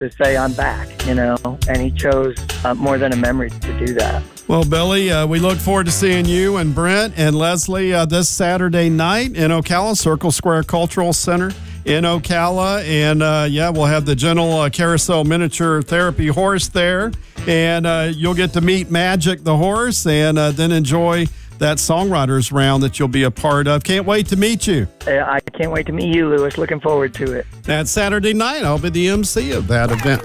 to say I'm back, and he chose More Than a Memory to do that. Well, Billy, we look forward to seeing you and Brent and Leslie this Saturday night in Ocala, Circle Square Cultural Center in Ocala. And, we'll have the Gentle Carousel Miniature Therapy horse there. And you'll get to meet Magic the horse and then enjoy that songwriters round that you'll be a part of. Can't wait to meet you. I can't wait to meet you, Lewis. Looking forward to it. That's Saturday night. I'll be the MC of that event.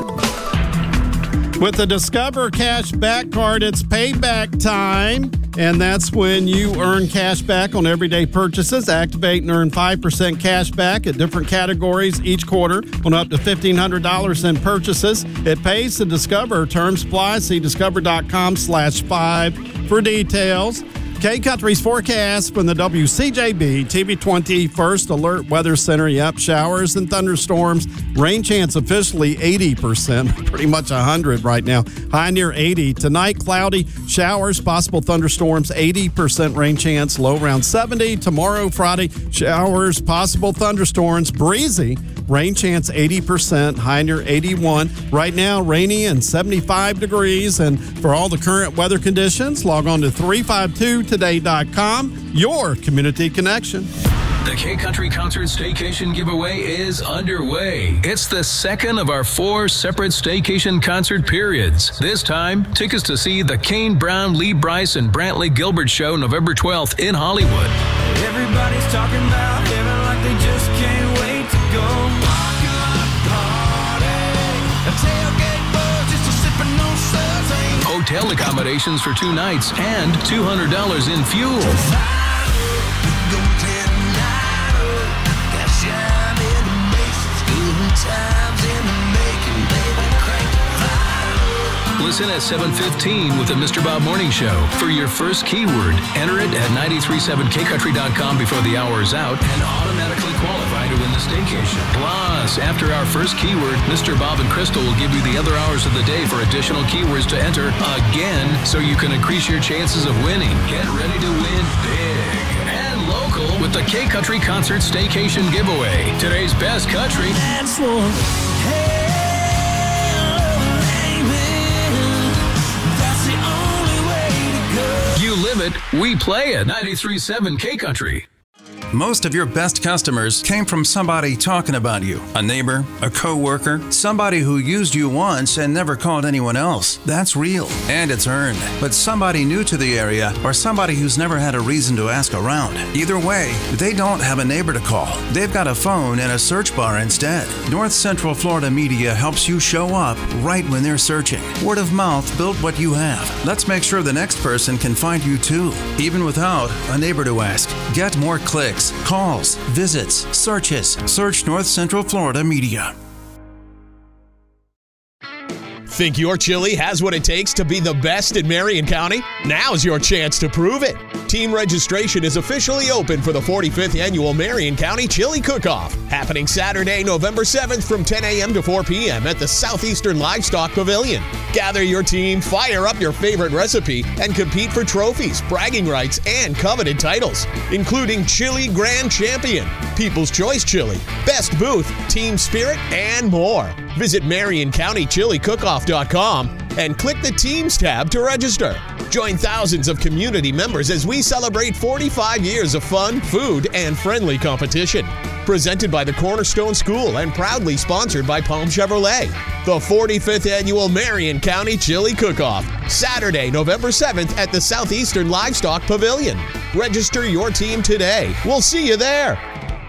With the Discover Cash Back card, it's payback time, and that's when you earn cash back on everyday purchases. Activate and earn 5% cash back at different categories each quarter on up to $1,500 in purchases. It pays to Discover. Terms apply. See discover.com/5 for details. K-Country's forecast from the WCJB TV20 First Alert Weather Center. Yep, showers and thunderstorms. Rain chance officially 80%, pretty much 100 right now. High near 80. Tonight, cloudy, showers, possible thunderstorms, 80% rain chance, low around 70. Tomorrow, Friday, showers, possible thunderstorms, breezy. Rain chance 80%, high near 81. Right now, rainy and 75 degrees. And for all the current weather conditions, log on to 352today.com, your community connection. The K-Country Concert Staycation giveaway is underway. It's the second of our 4 separate staycation concert periods. This time, tickets to see the Kane Brown, Lee Brice, and Brantley Gilbert show November 12th in Hollywood. Everybody's talking about heaven like they just can't wait to go. Parking lot party, a tailgate buzz, just a sipping on suds. Hotel accommodations for 2 nights and $200 in fuel. Listen at 7:15 with the Mr. Bob Morning Show. For your first keyword, enter it at 937kcountry.com before the hour is out and automatically qualify to win the staycation. Plus, after our first keyword, Mr. Bob and Crystal will give you the other hours of the day for additional keywords to enter again so you can increase your chances of winning. Get ready to win big and local with the K-Country Concert Staycation giveaway. Today's best country. That's one. You live it, we play it. 93.7 K-Country. Most of your best customers came from somebody talking about you. A neighbor, a coworker, somebody who used you once and never called anyone else. That's real, and it's earned. But somebody new to the area or somebody who's never had a reason to ask around. Either way, they don't have a neighbor to call. They've got a phone and a search bar instead. North Central Florida Media helps you show up right when they're searching. Word of mouth built what you have. Let's make sure the next person can find you too, even without a neighbor to ask. Get more clicks, calls, visits, searches. Search North Central Florida Media. Think your chili has what it takes to be the best in Marion County? Now's your chance to prove it. Team registration is officially open for the 45th Annual Marion County Chili Cook-Off, happening Saturday, November 7th from 10 a.m. to 4 p.m. at the Southeastern Livestock Pavilion. Gather your team, fire up your favorite recipe, and compete for trophies, bragging rights, and coveted titles, including Chili Grand Champion, People's Choice Chili, Best Booth, Team Spirit, and more. Visit MarionCountyChiliCookoff.com and click the Teams tab to register. Join thousands of community members as we celebrate 45 years of fun, food, and friendly competition. Presented by the Cornerstone School and proudly sponsored by Palm Chevrolet. The 45th Annual Marion County Chili Cook-Off, Saturday, November 7th at the Southeastern Livestock Pavilion. Register your team today. We'll see you there.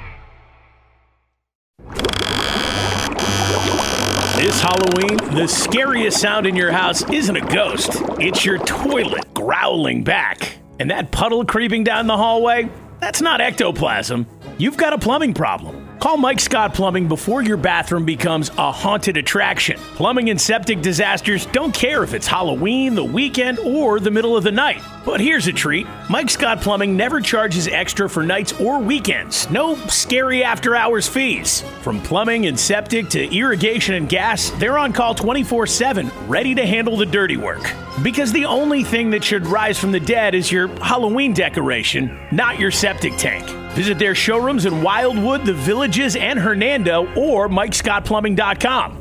This Halloween, the scariest sound in your house isn't a ghost. It's your toilet growling back. And that puddle creeping down the hallway, that's not ectoplasm. You've got a plumbing problem. Call Mike Scott Plumbing before your bathroom becomes a haunted attraction. Plumbing and septic disasters don't care if it's Halloween, the weekend, or the middle of the night. But here's a treat. Mike Scott Plumbing never charges extra for nights or weekends. No scary after-hours fees. From plumbing and septic to irrigation and gas, they're on call 24/7, ready to handle the dirty work. Because the only thing that should rise from the dead is your Halloween decoration, not your septic tank. Visit their showrooms in Wildwood, The Villages, and Hernando, or MikeScottPlumbing.com.